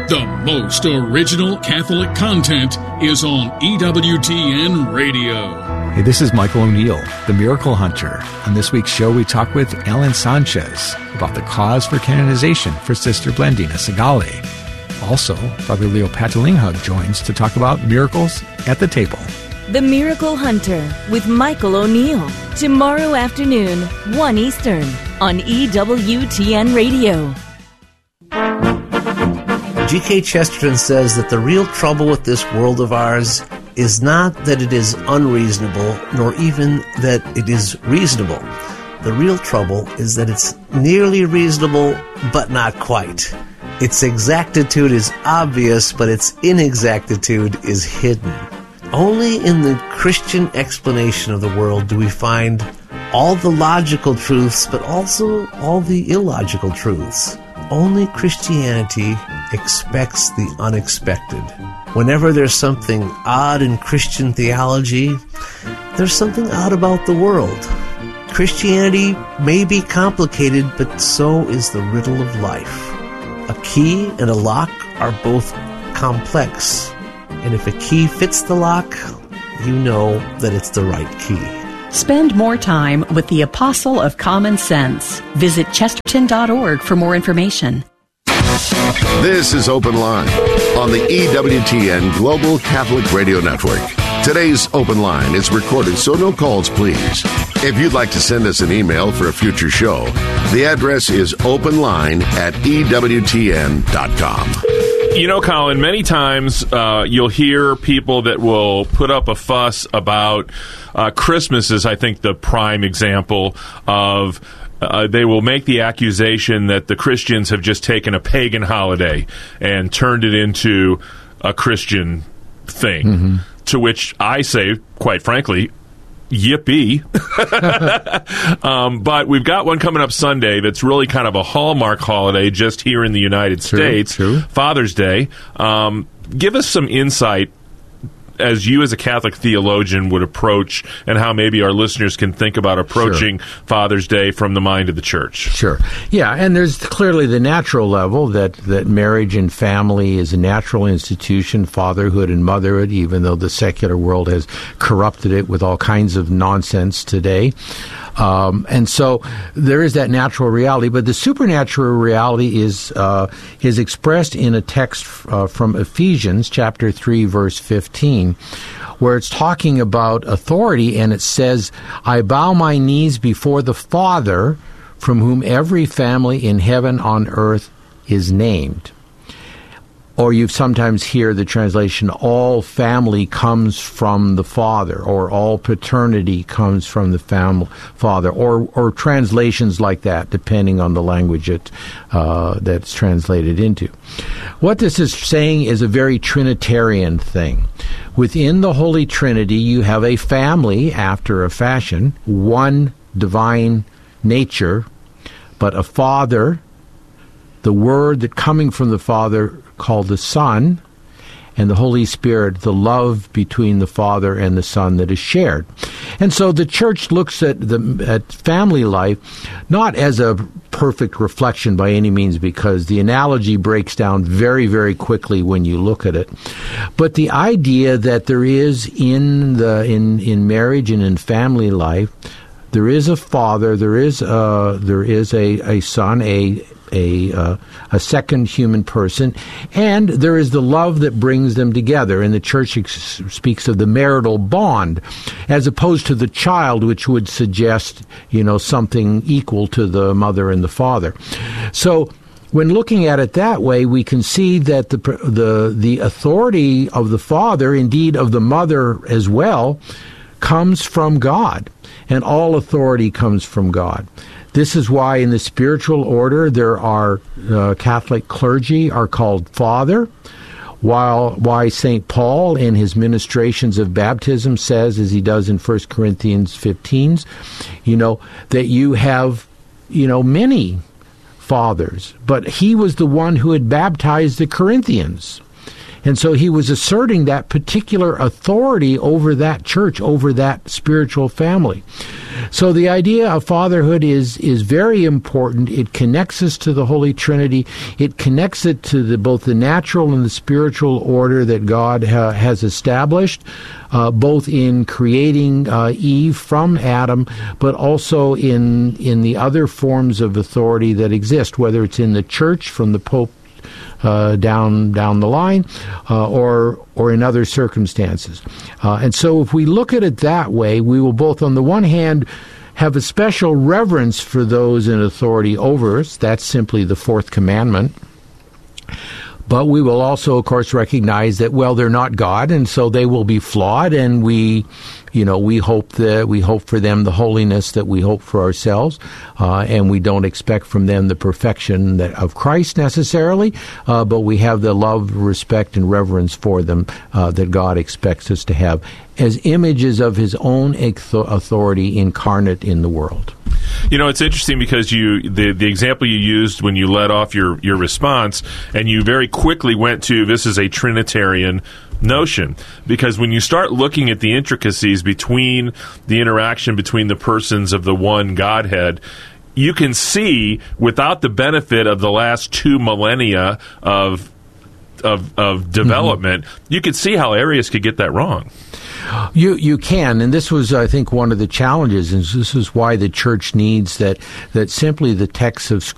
The most original Catholic content is on EWTN Radio. Hey, this is Michael O'Neill, the Miracle Hunter. On this week's show, we talk with Ellen Sanchez about the cause for canonization for Sister Blandina Segale. Also, Father Leo Patalinghug joins to talk about miracles at the table. The Miracle Hunter with Michael O'Neill. Tomorrow afternoon, 1 Eastern, on EWTN Radio. G.K. Chesterton says that the real trouble with this world of ours is not that it is unreasonable, nor even that it is reasonable. The real trouble is that it's nearly reasonable, but not quite. Its exactitude is obvious, but its inexactitude is hidden. Only in the Christian explanation of the world do we find all the logical truths, but also all the illogical truths. Only Christianity expects the unexpected. Whenever there's something odd in Christian theology, there's something odd about the world. Christianity may be complicated, but so is the riddle of life. A key and a lock are both complex, and if a key fits the lock, you know that it's the right key. Spend more time with the Apostle of Common Sense. Visit Chesterton.org for more information. This is Open Line on the EWTN Global Catholic Radio Network. Today's Open Line is recorded, so no calls, please. If you'd like to send us an email for a future show, the address is openline@EWTN.com. You know, Colin, many times you'll hear people that will put up a fuss about Christmas is, I think, the prime example of they will make the accusation that the Christians have just taken a pagan holiday and turned it into a Christian thing, to which I say, quite frankly, yippee. But we've got one coming up Sunday that's really kind of a hallmark holiday just here in the United States, Father's Day. Give us some insight as you as a Catholic theologian would approach, and how maybe our listeners can think about approaching Father's Day from the mind of the Church. Sure. Yeah, and there's clearly the natural level that marriage and family is a natural institution, fatherhood and motherhood, even though the secular world has corrupted it with all kinds of nonsense today. And so there is that natural reality, but the supernatural reality is expressed in a text from Ephesians chapter 3, verse 15, where it's talking about authority, and it says, "I bow my knees before the Father, from whom every family in heaven on earth is named." Or you sometimes hear the translation, "all family comes from the Father," or "all paternity comes from the Father," or translations like that, depending on the language that's translated into. What this is saying is a very Trinitarian thing. Within the Holy Trinity, you have a family after a fashion, one divine nature, but a Father, the Word that coming from the Father called the Son, and the Holy Spirit, the love between the Father and the Son that is shared. And so the Church looks at family life not as a perfect reflection by any means, because the analogy breaks down very, very quickly when you look at it. But the idea that there is in marriage and in family life, there is a Father, there is a Son, a second human person, and there is the love that brings them together. And the Church speaks of the marital bond, as opposed to the child, which would suggest, something equal to the mother and the father. So when looking at it that way, we can see that the authority of the father, indeed of the mother as well, comes from God, and all authority comes from God. This is why in the spiritual order there are Catholic clergy are called Father, why St. Paul in his ministrations of baptism says, as he does in 1 Corinthians 15, that you have, many fathers, but he was the one who had baptized the Corinthians. And so he was asserting that particular authority over that church, over that spiritual family. So the idea of fatherhood is very important. It connects us to the Holy Trinity. It connects it to both the natural and the spiritual order that God has established, both in creating Eve from Adam, but also in the other forms of authority that exist, whether it's in the church from the Pope down the line, or in other circumstances. And so if we look at it that way, we will both, on the one hand, have a special reverence for those in authority over us. That's simply the fourth commandment. But we will also, of course, recognize that, well, they're not God, and so they will be flawed, and we hope for them the holiness that we hope for ourselves, and we don't expect from them the perfection of Christ necessarily, but we have the love, respect, and reverence for them that God expects us to have as images of His own authority incarnate in the world. It's interesting because the example you used when you led off your response, and you very quickly went to, this is a Trinitarian notion, because when you start looking at the intricacies between the interaction between the persons of the one Godhead, you can see, without the benefit of the last 2 millennia of development, you could see how Arius could get that wrong. You can, and this was, I think, one of the challenges, and this is why the church needs that simply the texts of